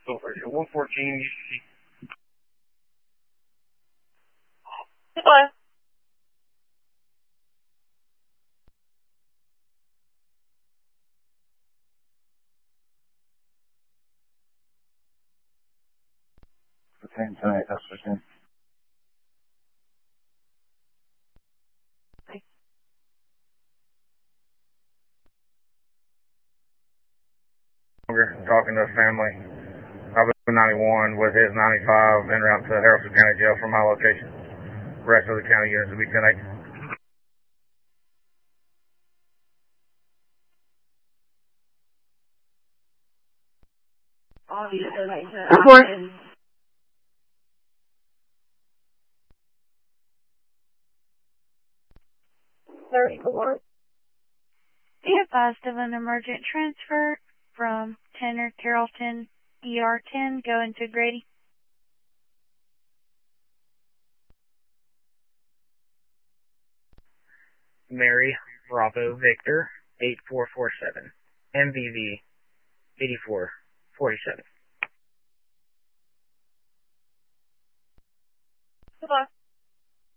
So, 114, you see. Hello. For 10 tonight, that's for 10. Talking to his family. I was 91 with his 95 en route to Harrison County Jail from my location. The rest of the county units will be 10-8. Report. 34. Be advised of an emergent transfer from Tanner Carrollton ER 10 going to Grady. Mary Bravo Victor 8447 MVV 8447. Hello.